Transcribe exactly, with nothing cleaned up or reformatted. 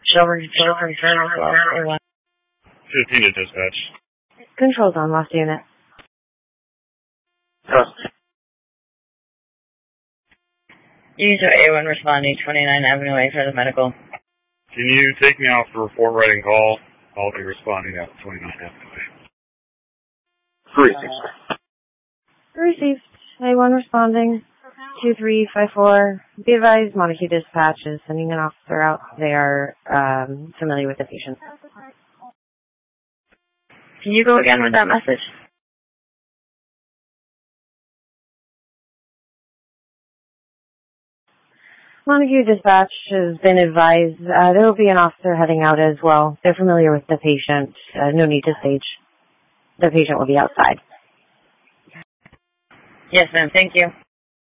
Shelburne Control from Colonel twelve one. fifteen to dispatch. Control's on, lost unit. Trust. User A one responding, twenty-nine Avenue A for the medical. Can you take me off for report writing call? I'll be responding at twenty-nine Avenue A. Received. Received. A one responding. two three five four. Be advised, Montague Dispatch is sending an officer out. They are um, familiar with the patient. Can you go again with that message? Montague Dispatch has been advised uh, there will be an officer heading out as well. They're familiar with the patient. Uh, no need to stage. The patient will be outside. Yes, ma'am. Thank you.